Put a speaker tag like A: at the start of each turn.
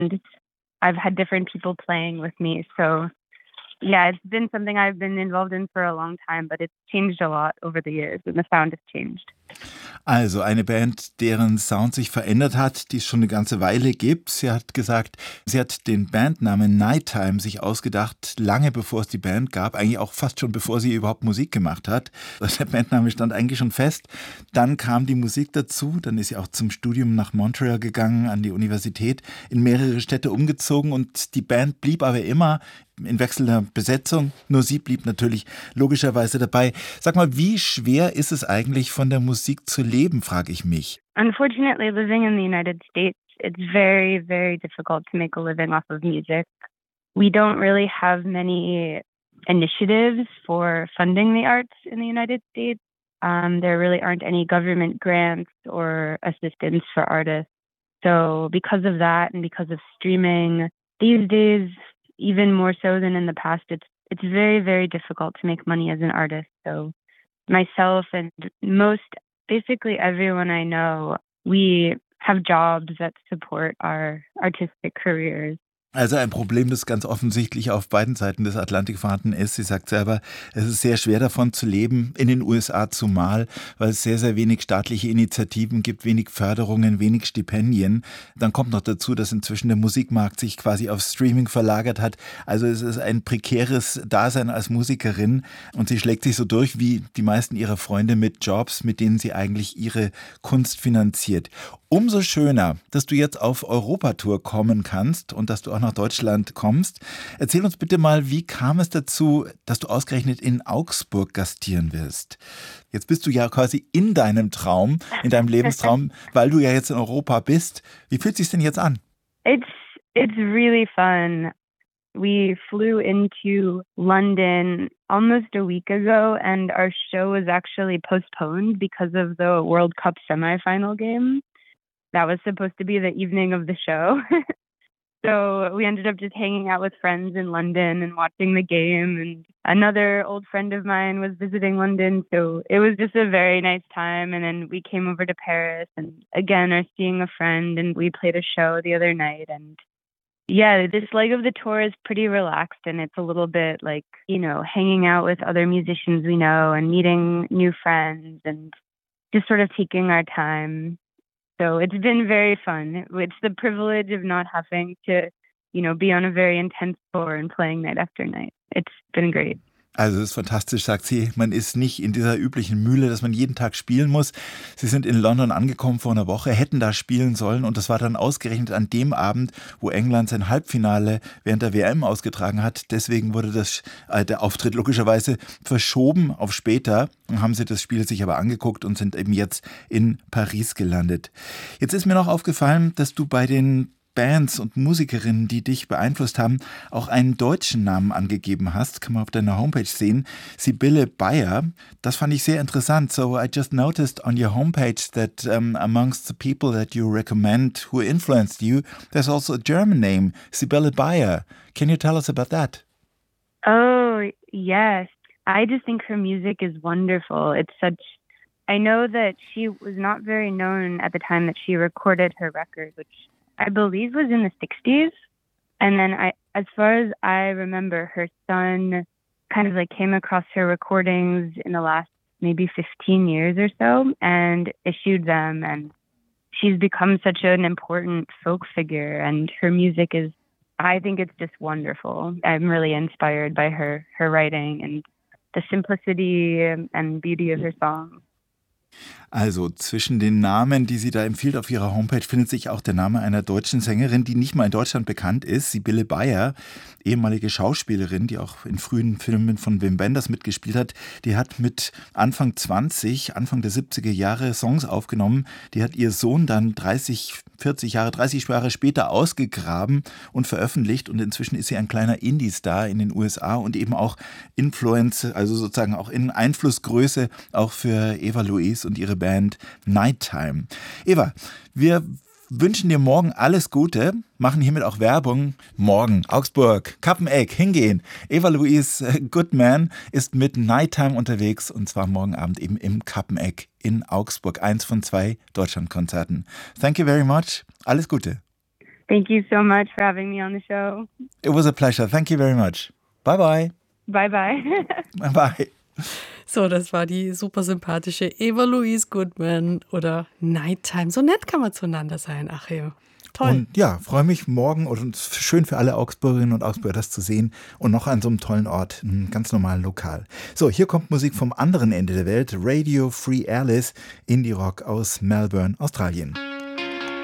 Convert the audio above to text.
A: I've had different people playing with me. So yeah, it's been something I've been involved in for a long time, but it's changed a lot over the years and the sound has changed.
B: Also eine Band, deren Sound sich verändert hat, die es schon eine ganze Weile gibt. Sie hat gesagt, sie hat den Bandnamen Nighttime sich ausgedacht, lange bevor es die Band gab, eigentlich auch fast schon bevor sie überhaupt Musik gemacht hat. Der Bandname stand eigentlich schon fest. Dann kam die Musik dazu, dann ist sie auch zum Studium nach Montreal gegangen, an die Universität, in mehrere Städte umgezogen und die Band blieb aber immer in wechselnder Besetzung. Nur sie blieb natürlich logischerweise dabei. Sag mal, wie schwer ist es eigentlich, von der Musik zu leben, frage ich mich.
A: Unfortunately, living in the United States, it's very, very difficult to make a living off of music. We don't really have many initiatives for funding the arts in the United States. There really aren't any government grants or assistance for artists. So because of that and because of streaming, these days, even more so than in the past, it's very, very difficult to make money as an artist. So myself and basically everyone I know, we have jobs that support our artistic careers.
B: Also ein Problem, das ganz offensichtlich auf beiden Seiten des Atlantik vorhanden ist. Sie sagt selber, es ist sehr schwer davon zu leben, in den USA zumal, weil es sehr, sehr wenig staatliche Initiativen gibt, wenig Förderungen, wenig Stipendien. Dann kommt noch dazu, dass inzwischen der Musikmarkt sich quasi auf Streaming verlagert hat. Also es ist ein prekäres Dasein als Musikerin und sie schlägt sich so durch wie die meisten ihrer Freunde mit Jobs, mit denen sie eigentlich ihre Kunst finanziert. Umso schöner, dass du jetzt auf Europatour kommen kannst und dass du auch nach Deutschland kommst. Erzähl uns bitte mal, wie kam es dazu, dass du ausgerechnet in Augsburg gastieren wirst? Jetzt bist du ja quasi in deinem Traum, in deinem Lebenstraum, weil du ja jetzt in Europa bist. Wie fühlt es sich denn jetzt an?
A: It's really fun. We flew into London almost a week ago and our show was actually postponed because of the World Cup semifinal game. That was supposed to be the evening of the show. So we ended up just hanging out with friends in London and watching the game. And another old friend of mine was visiting London. So it was just a very nice time. And then we came over to Paris and again are seeing a friend and we played a show the other night. And yeah, this leg of the tour is pretty relaxed and it's a little bit like, hanging out with other musicians we know and meeting new friends and just sort of taking our time. So it's been very fun. It's the privilege of not having to, be on a very intense tour and playing night after night. It's been great.
B: Also es ist fantastisch, sagt sie. Man ist nicht in dieser üblichen Mühle, dass man jeden Tag spielen muss. Sie sind in London angekommen vor einer Woche, hätten da spielen sollen und das war dann ausgerechnet an dem Abend, wo England sein Halbfinale während der WM ausgetragen hat. Deswegen wurde der Auftritt logischerweise verschoben auf später. Dann haben sie das Spiel sich aber angeguckt und sind eben jetzt in Paris gelandet. Jetzt ist mir noch aufgefallen, dass du bei den Bands und Musikerinnen, die dich beeinflusst haben, auch einen deutschen Namen angegeben hast. Kann man auf deiner Homepage sehen. Sibylle Beyer. Das fand ich sehr interessant. So I just noticed on your homepage that amongst the people that you recommend who influenced you, there's also a German name, Sibylle Beyer. Can you tell us about that?
A: Oh, yes. I just think her music is wonderful. I know that she was not very known at the time that she recorded her record, which I believe was in the 60s. And then as far as I remember, her son kind of came across her recordings in the last maybe 15 years or so and issued them. And she's become such an important folk figure and her music I think it's just wonderful. I'm really inspired by her writing and the simplicity and beauty of her songs.
B: Also zwischen den Namen, die sie da empfiehlt auf ihrer Homepage, findet sich auch der Name einer deutschen Sängerin, die nicht mal in Deutschland bekannt ist, Sibylle Beyer, ehemalige Schauspielerin, die auch in frühen Filmen von Wim Wenders mitgespielt hat. Die hat mit Anfang der 70er Jahre Songs aufgenommen. Die hat ihr Sohn dann 30 Jahre später ausgegraben und veröffentlicht und inzwischen ist sie ein kleiner Indie-Star in den USA und eben auch Influencer, also sozusagen auch in Einflussgröße auch für Eva Louise und ihre Band Nighttime. Eva, wir wünschen dir morgen alles Gute, machen hiermit auch Werbung. Morgen, Augsburg, Kappeneck, hingehen. Eva Louise Goodman ist mit Nighttime unterwegs und zwar morgen Abend eben im Kappeneck in Augsburg. 1 von 2 Deutschlandkonzerten. Thank you very much. Alles Gute.
A: Thank you so much for having me on the show.
B: It was a pleasure. Thank you very much. Bye-bye.
A: Bye-bye.
B: Bye.
C: So, das war die super sympathische Eva Louise Goodman oder Nighttime. So nett kann man zueinander sein, Achim. Toll.
B: Und ja, freue mich morgen und schön für alle Augsburgerinnen und Augsburger das zu sehen und noch an so einem tollen Ort, einem ganz normalen Lokal. So, hier kommt Musik vom anderen Ende der Welt, Radio Free Alice, Indie-Rock aus Melbourne, Australien.